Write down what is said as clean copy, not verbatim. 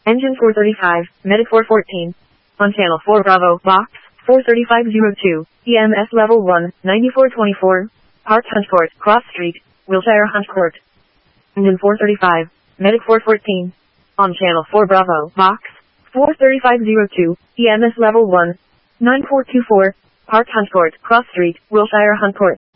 Engine 435, Medic 414. On channel 4 Bravo, box 43502, EMS level 1, 9424. Park Hunt Court, Cross Street, Wilshire Hunt Court. Engine 435, Medic 414. On channel 4 Bravo, box 43502, EMS level 1, 9424. Park Hunt Court, Cross Street, Wilshire Hunt Court.